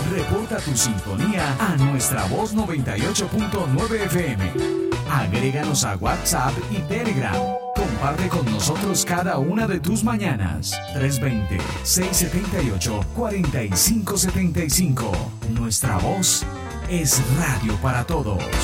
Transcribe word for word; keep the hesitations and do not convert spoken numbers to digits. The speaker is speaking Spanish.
Reporta tu sintonía a Nuestra Voz noventa y ocho punto nueve F M. Agréganos a WhatsApp y Telegram. Comparte con nosotros cada una de tus mañanas. tres dos cero, seis siete ocho, cuatro cinco siete cinco. Nuestra Voz es radio para todos.